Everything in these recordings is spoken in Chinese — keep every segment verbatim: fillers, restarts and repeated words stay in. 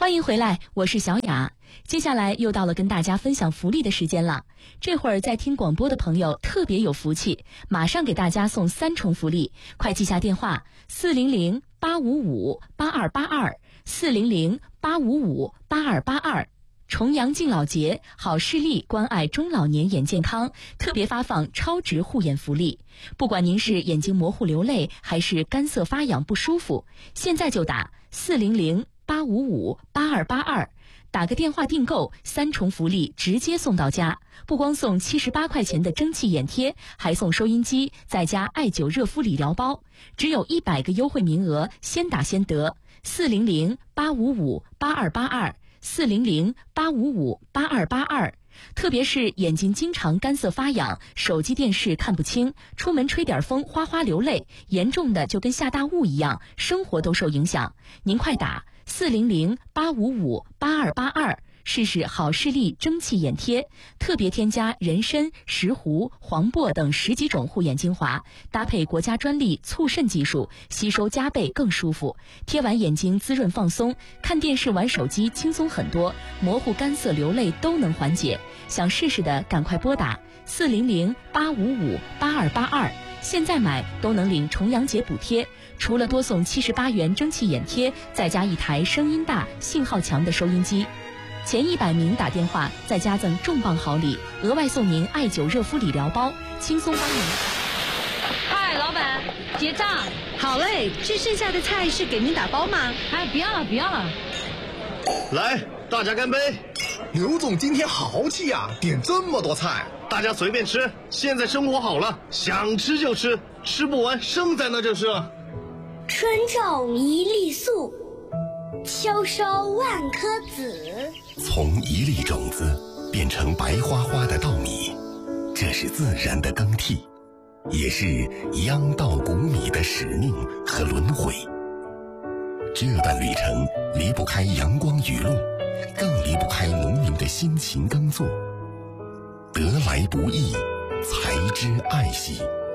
欢迎回来，我是小雅。接下来又到了跟大家分享福利的时间了。这会儿在听广播的朋友特别有福气，马上给大家送三重福利，快记下电话：四零零八五五八二八二，四零零八五五八二八二。重阳敬老节，好视力关爱中老年眼健康，特别发放超值护眼福利。不管您是眼睛模糊流泪，还是干涩发痒不舒服，现在就打四零零八五五八二八二，打个电话订购，三重福利直接送到家。不光送七十八块钱的蒸汽眼贴，还送收音机，再加艾灸热敷理疗包。只有一百个优惠名额，先打先得。四零零八五五八二八二。四零零八五五八二八二，特别是眼睛经常干涩发痒，手机电视看不清，出门吹点风哗哗流泪，严重的就跟下大雾一样，生活都受影响。您快打四零零八五五八二八二，试试好视力蒸汽眼贴，特别添加人参、石斛、黄柏等十几种护眼精华，搭配国家专利促渗技术，吸收加倍更舒服。贴完眼睛滋润放松，看电视玩手机轻松很多，模糊干涩流泪都能缓解。想试试的赶快拨打四零零八五五八二八二，现在买都能领重阳节补贴，除了多送七十八元蒸汽眼贴，再加一台声音大、信号强的收音机。前一百名打电话再加赠重磅好礼，额外送您艾灸热敷理疗包，轻松帮您。 嗨，老板，结账。 好嘞，这剩下的菜是给您打包吗？ 哎，不要了，不要了。 来，大家干杯！ 刘总今天豪气呀、啊，点这么多菜， 大家随便吃。现在生活好了，想吃就吃，吃不完剩在那就是。 春种一粒粟，秋收万颗子。 从一粒种子变成白花花的稻米，这是自然的更替，也是秧稻谷米的使命和轮回。这段旅程离不开阳光雨露，更离不开农民的辛勤耕作。得来不易，才知爱惜。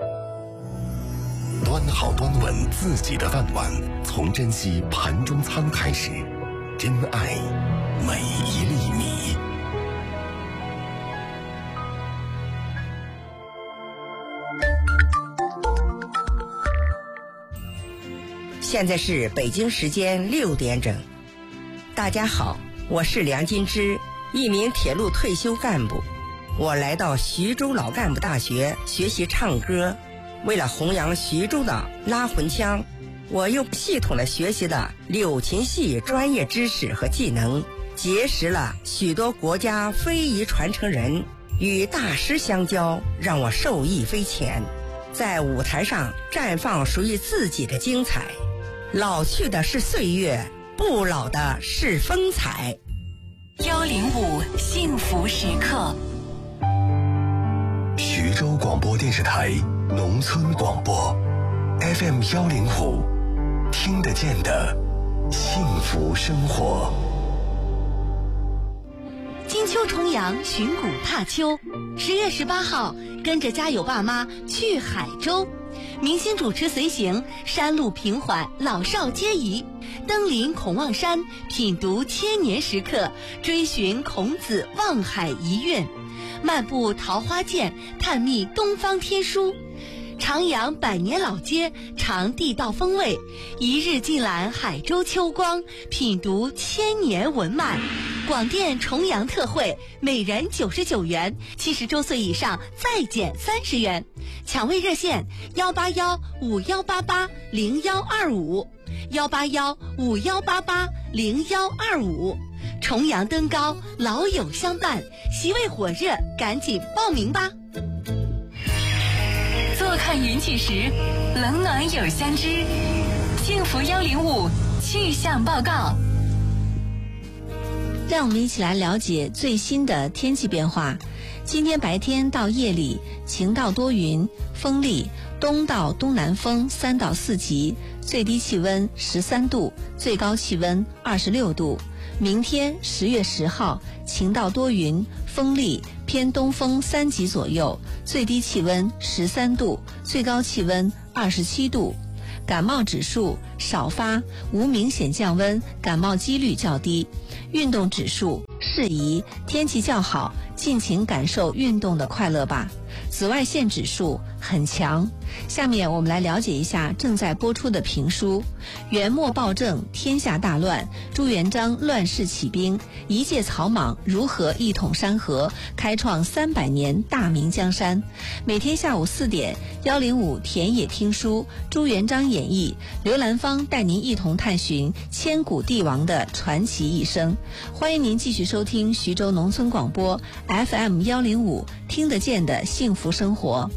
端好端稳自己的饭碗，从珍惜盘中餐开始，珍爱每一粒米。 现在是北京时间六点整。大家好，我是梁金枝，一名铁路退休干部。我来到徐州老干部大学学习唱歌，为了弘扬徐州的拉魂腔，我又系统地学习了柳琴戏专业知识和技能，结识了许多国家非遗传承人，与大师相交，让我受益匪浅，在舞台上绽放属于自己的精彩。老去的是岁月，不老的是风采。 幺零五幸福时刻， 徐州广播电视台农村广播 F M 幺零五，听得见的幸福生活。 金秋重阳，寻古踏秋。十月十八号，跟着家有爸妈去海州。明星主持随行，山路平缓，老少皆宜。登临孔望山，品读千年石刻，追寻孔子望海遗韵，漫步桃花涧，探秘东方天书。徜徉百年老街，尝地道风味，一日尽览海州秋光，品读千年文脉。广电重阳特惠，每人九十九元，七十周岁以上再减三十元。抢位热线：幺八幺五幺八八零幺二五，幺八幺五幺八八零幺二五。重阳登高，老友相伴，席位火热，赶紧报名吧！坐看云起时，冷暖有相知。幸福幺零五气象报告。 让我们一起来了解最新的天气变化。今天白天到夜里晴到多云，风力东到东南风三到四级，最低气温十三度，最高气温二十六度。明天十月十号晴到多云，风力偏东风三级左右，最低气温十三度，最高气温二十七度。 感冒指数少发，无明显降温，感冒几率较低。运动指数适宜，天气较好，尽情感受运动的快乐吧。紫外线指数很强。下面我们来了解一下正在播出的评书《元末暴政，天下大乱，朱元璋乱世起兵，一介草莽如何一统山河，开创三百年大明江山》。每天下午四点，幺零五田野听书，朱元璋演义，刘兰芳带您一同探寻千古帝王的传奇一生。欢迎您继续收听徐州农村广播 F M 幺零五，听得见的幸福生活。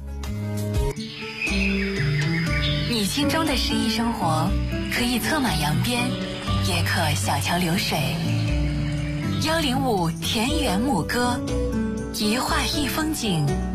你心中的诗意生活，可以策马扬鞭，也可小桥流水。幺零五田园牧歌，一画一风景，